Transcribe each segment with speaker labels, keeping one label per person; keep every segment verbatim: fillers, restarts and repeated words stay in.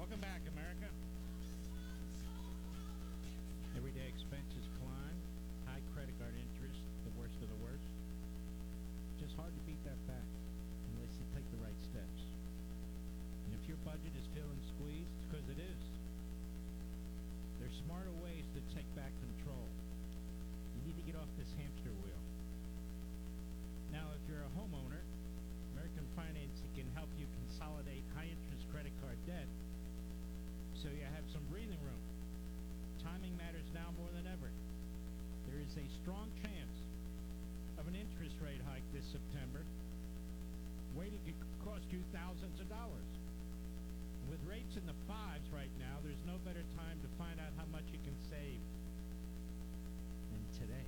Speaker 1: Welcome back, America. Everyday expenses climb, high credit card interest, the worst of the worst. Just hard to beat that back unless you take the right steps. And if your budget is feeling squeezed, because it is, there's smarter ways to take back control. You need to get off this hamster wheel. Now, if you're a homeowner, American Financing can help you consolidate high-interest credit card debt so you have some breathing room. Timing matters now more than ever. There is a strong chance of an interest rate hike this September. Waiting could cost you thousands of dollars. With rates in the fives right now, there's no better time to find out how much you can save than today.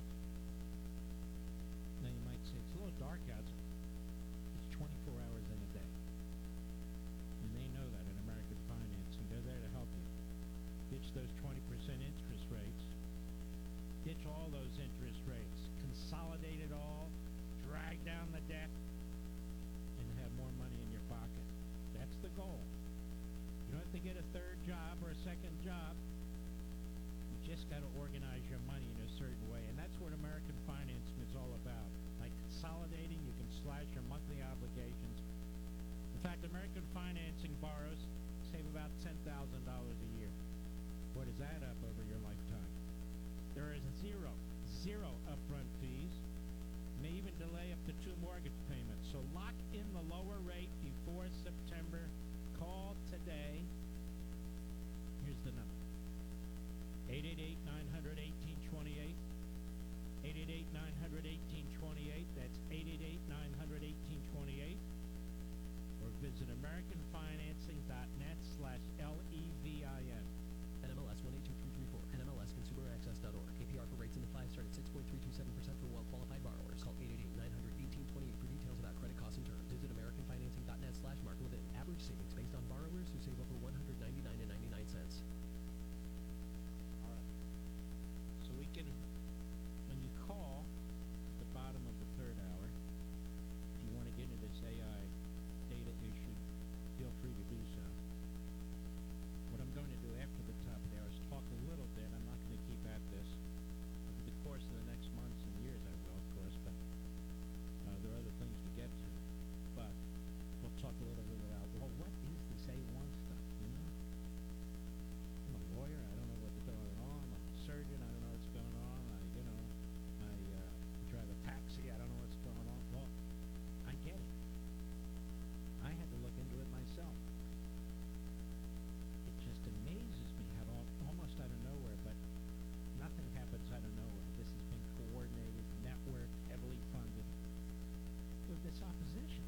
Speaker 1: Now you might say, it's a little dark out. It's twenty-four hours in a day. And they know that in American Financing. They're there to help you. Ditch those twenty percent interest rates. Ditch all those interest rates. Consolidate it all. Drag down the debt. And have more money in your pocket. That's the goal. You don't have to get a third job or a second job. You just got to organize your money in a certain way. And that's what American Financing is all about. By consolidating, you can slash your monthly obligations. In fact, American Financing borrows save about ten thousand dollars a year. What does that up over your lifetime? There is zero, zero upfront fees. May even delay up to two mortgage payments. So lock in the lower rate before September. Call today. Here's the number. eight eight eight, nine hundred, eighteen twenty-eight. eight eight eight, nine hundred, eighteen twenty-eight. That's eight eight eight, nine hundred, eighteen twenty-eight. Or visit americanfinancing.net slash L-E-V-I-N.
Speaker 2: N M L S one eight two three three four. N M L S consumer access dot org. A P R for rates in the five start at six point three two seven percent for well-qualified borrowers. Call eight eight eight, nine hundred, eighteen twenty-eight for details about credit costs and terms. Visit americanfinancing.net slash Mark Levin. Average savings based on borrowers who save over one hundred ninety-nine dollars and ninety-nine cents.
Speaker 1: All right. So we can, when you call at the bottom of the third hour, if you want to get into this A I data issue, feel free to do so. What I'm going to do after the top of the hour is talk a little bit. I'm not going to keep at this. Over the course of the next months and years, I will, of course, but uh, there are other things to get to. But we'll talk a little bit about, well, what is this A one stuff, you know? I'm a lawyer. I don't know what's going on. I'm a surgeon. I don't know what's going on. I, you know, I uh, drive a taxi. I don't know what's going on. Well, I get it. I had to look into it myself. It just amazes me how all, almost out of nowhere, but nothing happens out of nowhere. This has been coordinated, networked, heavily funded with this opposition.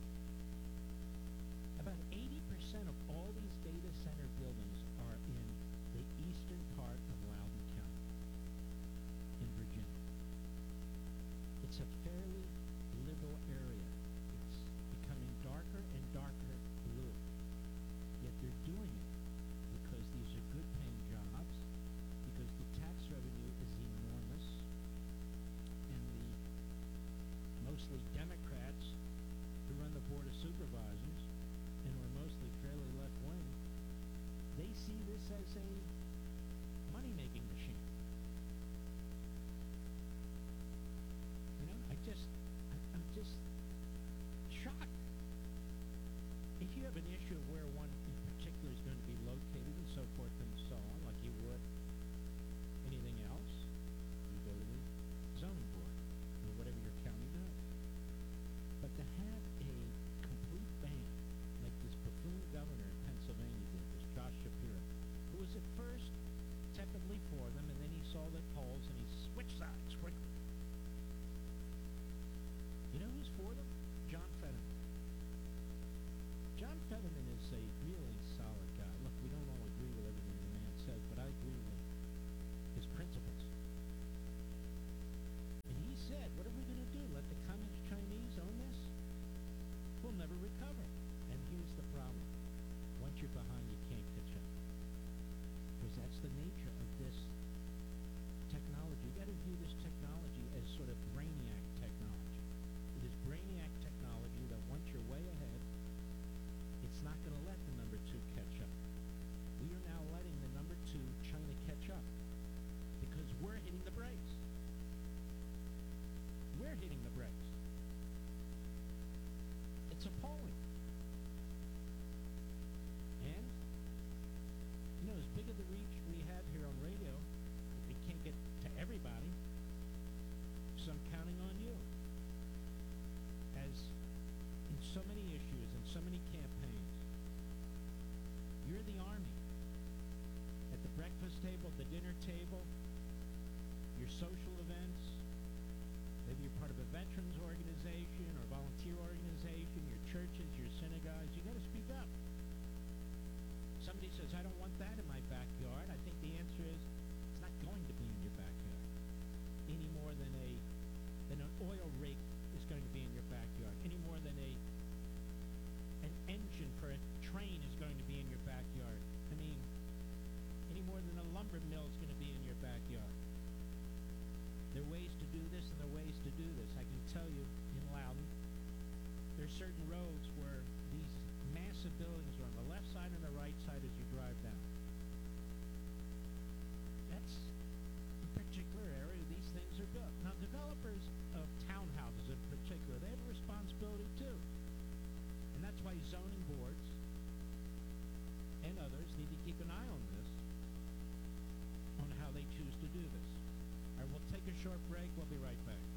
Speaker 1: About eighty percent of all these data center buildings are in the eastern part of Loudoun County in Virginia. It's a fairly liberal area. It's becoming darker and darker blue. Yet they're doing it because these are good paying jobs, because the tax revenue is enormous, and the mostly Democrats who run the Board of Supervisors and were mostly fairly left-wing, they see this as a money-making machine. You know, I just, I, I'm just shocked. If you have an issue of where one in particular is going to be located and so forth and so on, like you would anything else, you go to the zoning board or whatever your county does. But to have a complete ban, like this buffoon governor in Pennsylvania did, this Josh Shapiro, who was at first tepidly for them, and then he saw the polls and he switched sides quickly. You know who's for them? John Fetterman. John Fetterman is a really solid guy. Look, we don't all agree with everything the man says, but I agree with army campaigns. You're the army. At the breakfast table, the dinner table, your social events, maybe you're part of a veterans organization or volunteer organization, your churches, your synagogues, you got to speak up. Somebody says, I don't want that in my backyard. I think the answer is, it's not going to be in your backyard any more than a than an oil rig is going to be in your backyard, any more than a an engine for a train is going to be in your backyard. I mean, any more than a lumber mill is going to be in your backyard. There are ways to do this and there are ways to do this. I can tell you in Loudon, there's certain roads where these massive buildings are on the left side and the right side as you drive down. That's a particular area these things are built. Now, developers of townhouses in particular, they have a responsibility too. And that's why zoning boards and others need to keep an eye on this, on how they choose to do this. All right, we'll take a short break. We'll be right back.